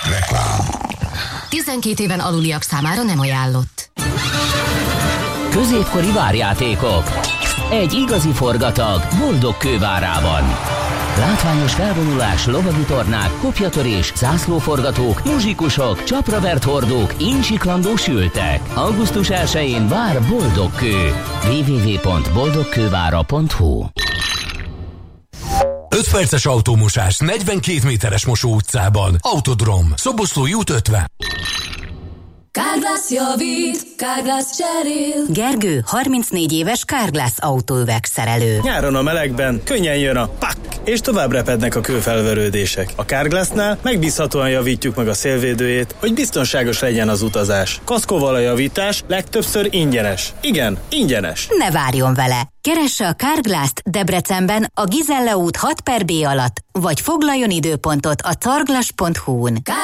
Reklám. 12 éven aluliak számára nem ajánlott. Középkori várjátékok. Egy igazi forgatag boldog kővárában. Látványos felvonulás, lovagi tornák, kopjatörés, zászlóforgatók, muzsikusok, csapravert hordók, incsiklandó sültek. Augusztus 1-én vár boldog kő. www.boldogkővára.hu 5 perces autómosás 42 méteres Mosó utcában. Autodrom, Szoboszlói út 50. Carglass javít, Carglass cserél. Gergő, 34 éves Carglass autóüvegszerelő. Nyáron a melegben könnyen jön a pak, és tovább repednek a kőfelverődések. A Carglassnál megbízhatóan javítjuk meg a szélvédőjét, hogy biztonságos legyen az utazás. Kaszkóval a javítás legtöbbször ingyenes. Igen, ingyenes. Ne várjon vele! Keresse a Carglass-t Debrecenben a Gizella út 6/B alatt, vagy foglaljon időpontot a carglass.hu-n.